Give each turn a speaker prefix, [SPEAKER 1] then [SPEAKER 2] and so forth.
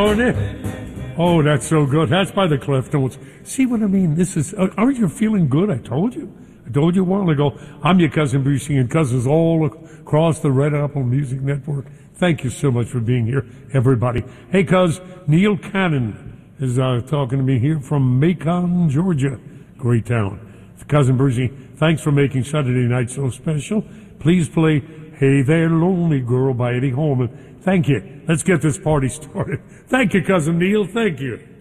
[SPEAKER 1] California. Oh, that's so good. That's by the Cliff Notes. See what I mean? This is, aren't you feeling good? I told you a while ago. I'm your cousin Brucey and cousins all across the Red Apple Music Network. Thank you so much for being here, everybody. Hey, cuz, Neil Cannon is talking to me here from Macon, Georgia. Great town. Cousin Brucey, thanks for making Saturday night so special. Please play Hey There Lonely Girl by Eddie Holman. Thank you. Let's get this party started. Thank you, Cousin Neil. Thank you.